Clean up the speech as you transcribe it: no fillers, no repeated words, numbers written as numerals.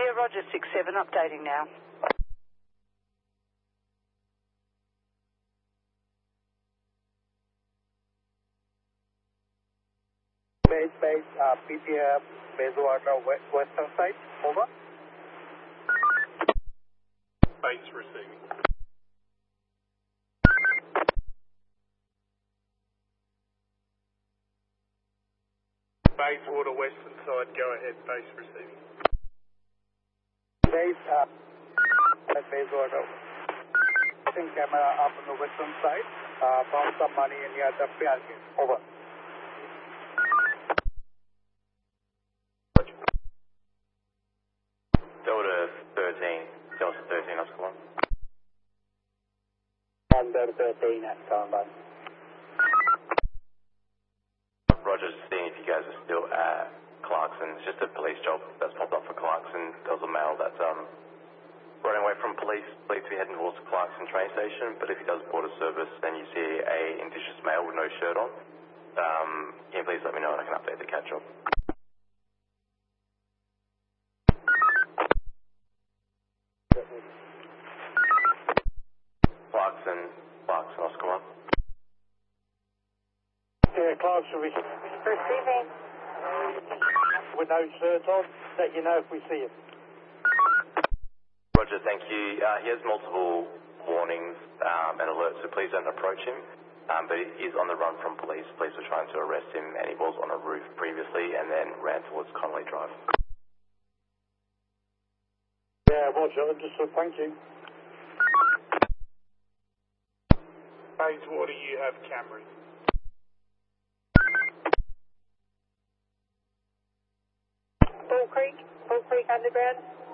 Yeah, Roger, 6-7, updating now. Base, PTF, Bayswater, western side, over. Base receiving. Bayswater, western side, go ahead, base receiving. Base, Bayswater. Camera up on the western side, found some money near the PR gate, over. Delta 13, Oscar 1. Delta 13 at Columbine. Roger, just seeing if you guys are still at Clarkson. It's just a police job that's popped up for Clarkson. There was a male that's running away from police. Police to be heading towards the Clarkson train station, but if he does border service, then you see a indigenous male with no shirt on. Can you please let me know and I can update the catch-up. Clarkson, Oscar 1. Yeah, Clarkson Receiving. with no shirt on, let you know if we see him. Roger, thank you. He has multiple warnings and alerts, so please don't approach him. But he is on the run from police. Police were trying to arrest him, and he was on a roof previously and then ran towards Connolly Drive. Yeah, Roger, understood, thank you. Bayswater, you have cameras. Bull Creek Underground.